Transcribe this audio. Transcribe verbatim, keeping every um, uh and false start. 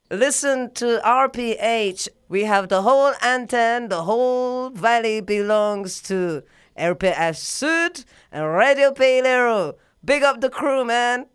Listen to R P H. We have the whole antenne, the whole valley belongs to R P H Sud and Radio Pelero. Big up the crew, man.